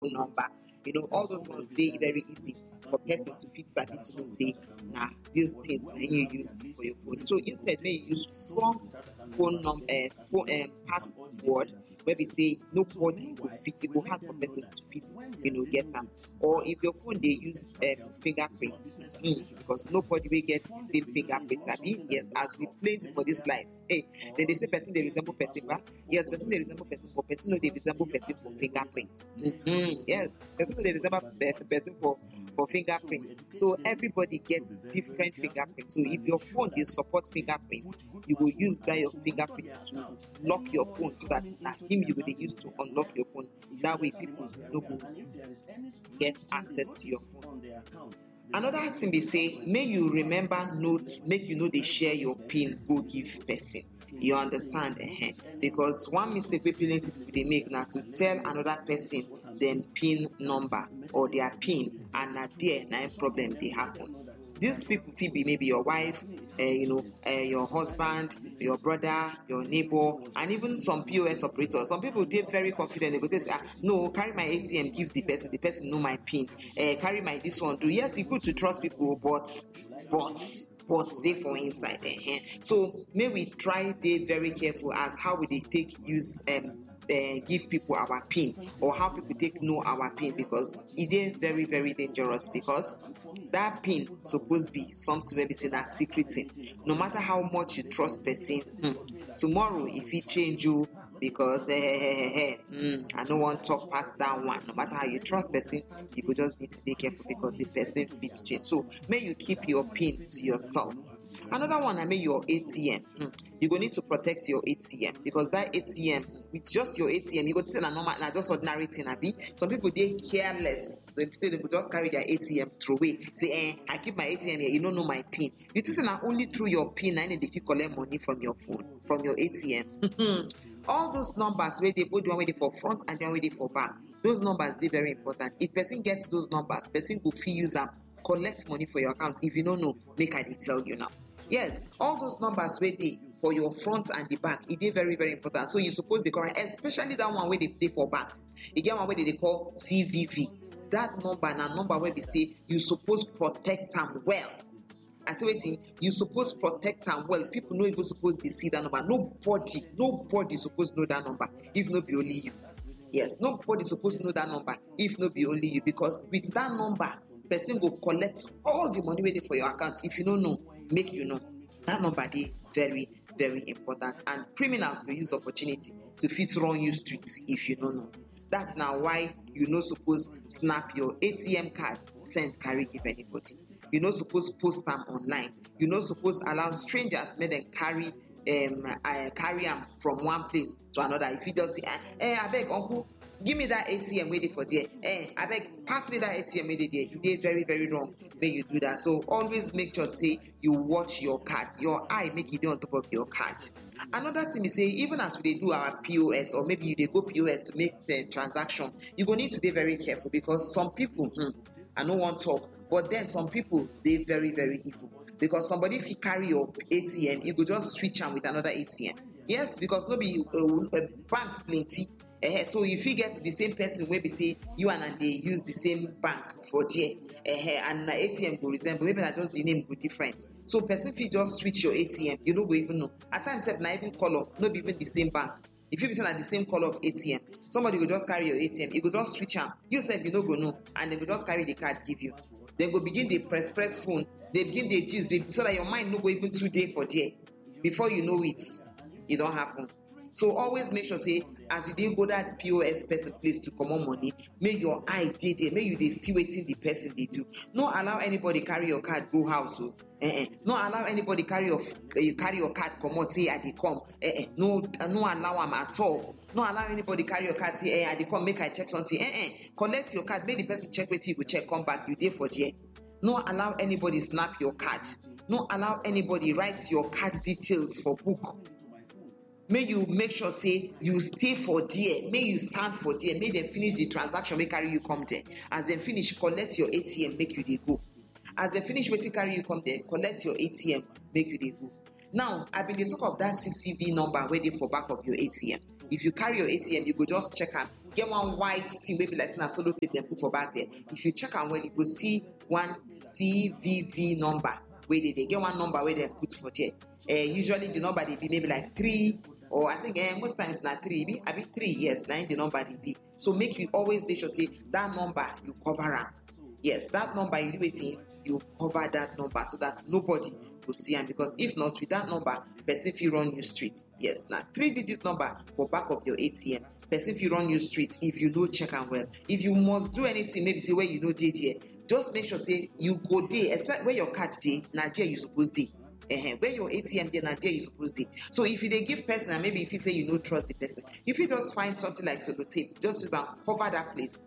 phone number. All those ones they very easy for person to fit sabi to know say nah these things na you use for your phone. So instead may you use strong phone number phone password where we say nobody will fit it, go hard for person to fit get them. Or if your phone they use fingerprints, because nobody will get the same fingerprint. I mean, yes, as we played for this life. Hey, then they say person they resemble person, but yes, person they resemble person for person, no they resemble person for fingerprints. Yes, person no they resemble person for fingerprint. So everybody gets different fingerprints. So if your phone they support fingerprint, you will use that your fingerprint to lock your phone so that him you will use to unlock your phone. That way people no go get access to your phone. Another thing we say, may you remember note, make you know they share your pin, go give person. You understand? Because one mistake we plenty people they make now to tell another person then pin number or their pin, and not there na problem they happen. These people feel be maybe your wife, your husband, your brother, your neighbor, and even some POS operators. Some people they're very confident. They go to say, no, carry my ATM, give the person know my pin. Carry my this one, do. Yes, it's good to trust people, but they for inside. So may we try they very careful as how we they take use give people our pin, or how people take know our pin, because it is very very dangerous, because that pin supposed be something where we say that secret thing. No matter how much you trust person, tomorrow if it change you, because I don't want to talk past that one. No matter how you trust person, you just need to be careful, because the person fits change. So may you keep your pin to yourself. Another one, I mean your ATM. You go need to protect your ATM, because that ATM, with just your ATM, you go to say na normal, na just ordinary thing. Some people they careless. They say they could just carry their ATM through away. Say, I keep my ATM here. You don't know my pin. You think na only through your pin, and if you collect money from your phone, from your ATM. All those numbers where they put one way for front and one way for back. Those numbers they very important. If person gets those numbers, person will fee use them, collect money for your account. If you don't know, make I tell you now. Yes, all those numbers where they for your front and the back, it is very, very important. So you suppose they correct, especially that one where they pay for back. You get one where they call CVV. That number and a number where they say you suppose protect them well. I say waiting, you suppose protect them well. People no even suppose they see that number. Nobody suppose know that number if not be only you. Yes, nobody supposed to know that number if not be only you, because with that number, person will collect all the money waiting for your account. If you don't know, make you know. That number is very, very important, and criminals will use opportunity to fit run you streets if you don't know. That's now why you no suppose snap your ATM card, send, carry, give anybody. You no suppose post them online. You no suppose allow strangers make them carry them from one place to another. If you just say, I beg uncle, give me that ATM waiting for there. I beg, pass me that ATM waiting there. You did very, very wrong when you do that. So always make sure say you watch your card. Your eye make it on top of your card. Another thing is say, even as we do our POS, or maybe you go POS to make the transaction, you go need to be very careful, because some people, I don't want to talk, but then some people they very, very evil. Because somebody if you carry your ATM, you could just switch them with another ATM. Yes, because nobody banks plenty. So if you get the same person, maybe say you and they use the same bank for there, and the ATM will resemble, maybe not just the name will be different. So person if you just switch your ATM, you know go even know. At times not even color, not even the same bank. If you be saying the same color of ATM, somebody will just carry your ATM, you go just switch them. You said you know go know, and they will just carry the card give you. Then go begin the press phone. They begin the gist, so that your mind no go even 2 days for there. Before you know it don't happen. So always make sure say as you didn't go that POS person place to come on money, make your eye dey there, make you they see waiting the person they do. No allow anybody carry your card go house. So no allow anybody carry your card come out say I dey come. No allow them at all. No allow anybody carry your card say I dey come make I check something. Collect your card, make the person check wait you go check come back, you there for there. No allow anybody snap your card. No allow anybody write your card details for book. May you make sure say you stay for there. May you stand for there. May them finish the transaction, may carry you come there. As they finish, collect your ATM, make you they go. As they finish waiting carry you come there, collect your ATM, make you they go. Now, I've been the talk of that CCV number waiting for back of your ATM. If you carry your ATM, you go just check them. get one white thing, maybe like a solo tape, then put for back there. If you check and when you go see one CVV number, where they get one number where they put for there. Usually the number they be maybe like 3, or I think most times not 3, I be 3, yes, 9 the number they be. So make you always they should say that number you cover am. Yes, that number you do it in, you cover that number so that nobody will see am, because if not, with that number, person fit run you street. Yes, now 3-digit number for back of your ATM. Person fit run you street if you no check am well. If you must do anything, maybe say where you no dey there, just make sure say you go there, especially where your card dey, na there you suppose dey. Where your ATM dey, na there you suppose dey. So if you dey give person, and maybe if you say you no trust the person, if you just find something like solo tape, just use am cover that place.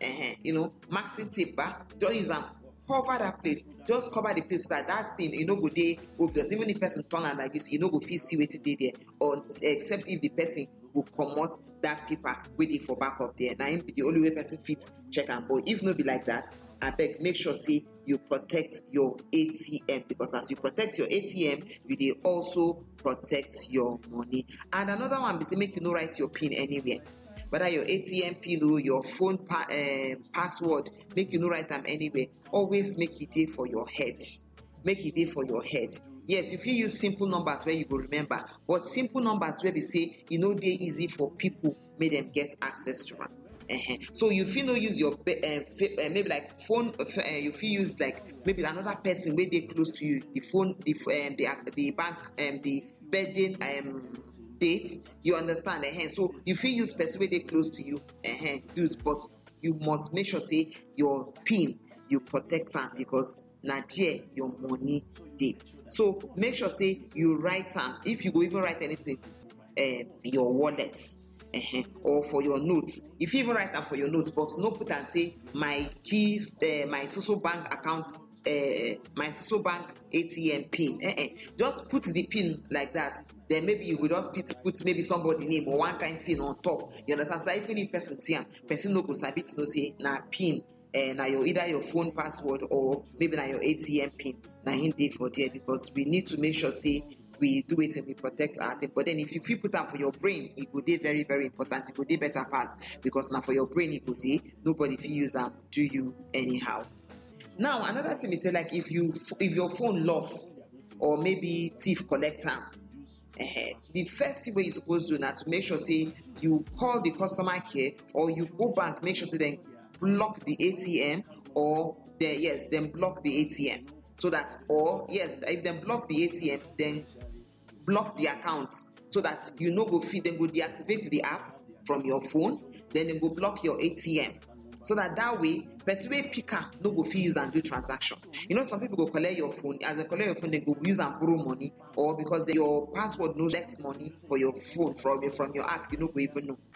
Maxi tape, just use am cover that place. Just cover the place so that thing no go dey obvious. Even if person turn am like this, you no go fit see wetin dey there, or except if the person go comot that paper wey dey for back of there. Na him be the only way person fit check am. But if no be like that, abeg make sure say you protect your ATM, because as you protect your ATM, you dey also protect your money. And another one be say make you no write your PIN anywhere. Whether your ATM PIN or your phone password, make you no write them anywhere. Always make it dey for your head. Make it dey for your head. Yes, if you use simple numbers where you go remember, but simple numbers where we say dey easy for people, make them get access to them. So you feel no use your maybe like phone. You feel use like maybe another person where they close to you. The phone, the bank, the birthday date. You understand? So you feel use person where they close to you. But you must make sure say your PIN you protect them, because na there your money dey. So make sure say you write them. If you go even write anything, your wallet. Or for your notes. If you even write them for your notes, but no put and say my keys, my social bank account, my social bank ATM PIN. Just put the PIN like that. Then maybe you will just put maybe somebody name or one kind thing on top. You understand? So that even if person see am, person no go sabi to know say na PIN, na your either your phone password or maybe na your ATM PIN. Na him dey for there, because we need to make sure say we do it and we protect our thing. But then if you feel put them for your brain, it would be very, very important. It would be better pass, because now for your brain it would be nobody feel use them do you anyhow. Now another thing is say like if your phone lost or maybe thief collect them, the first thing you supposed to do now to make sure say you call the customer care, or you go bank, make sure say then block the ATM, or then block the ATM. So that, or yes, if them block the ATM, then block the accounts, so that you no go feed, then go deactivate the app from your phone, then they go block your ATM. So that way, person wey pick am no go fit use and do transaction. Some people go collect your phone. As they collect your phone, they go use and borrow money, or because your password no collect money for your phone from your app, you no go even know.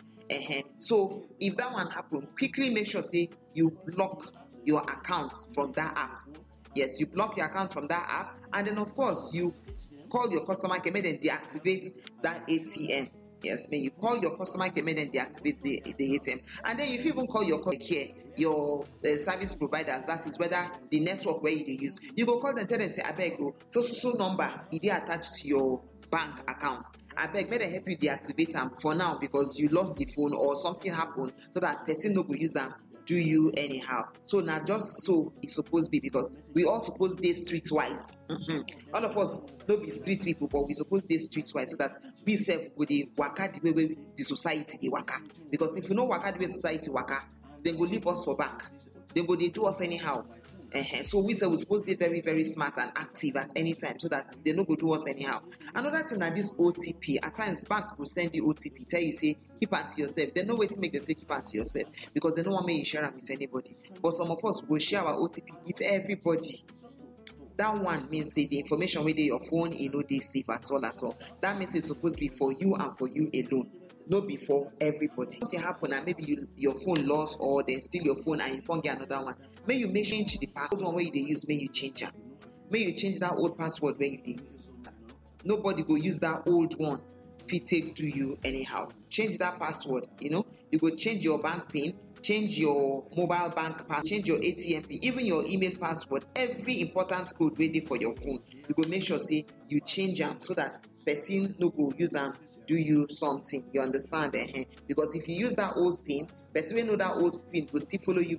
So if that one happen, quickly make sure say you block your accounts from that app. Yes, you block your account from that app, and then of course you call your customer care, make them deactivate that ATM. Yes, may you call your customer care, make them deactivate the ATM, and then you even call your care, your service providers. That is whether the network where you use. You go call them, tell them say, abeg go, so number it is attached to your bank account. Abeg, make them help you deactivate them for now, because you lost the phone or something happened, so that person no go use them do you anyhow. So now just so it's supposed to be, because we all supposed to be streetwise. All of us don't be street people, but we supposed to be streetwise, so that we self with the waka the way the society the waka. Because if you know waka the way society waka, then go leave us for back. Then go they do us anyhow. So we say we're supposed to be very, very smart and active at any time, so that they no go do us anyhow. Another thing that this OTP, at times bank will send the OTP, tell you say keep it to yourself. They know way to make them say keep it to yourself, because they don't want me to share them with anybody. But some of us will share our OTP, give everybody. That one means say the information within your phone, they safe at all. That means it's supposed to be for you and for you alone. Not before everybody. Something happen and maybe your phone lost, or then steal your phone and you can't get another one. May you change the password one where you use, may you change it. May you change that old password where you use. Nobody go use that old one. Fit take to you anyhow. Change that password. You go change your bank PIN, change your mobile bank password, change your ATM PIN, even your email password. Every important code ready for your phone. You go make sure say you change them, so that person no go use them do you something. You understand? Because if you use that old PIN person wey know that old pin go still follow you